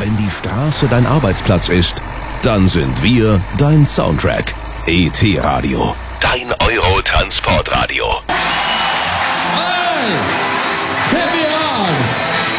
Wenn die Straße dein Arbeitsplatz ist, dann sind wir dein Soundtrack. ET Radio, dein Euro-Transportradio.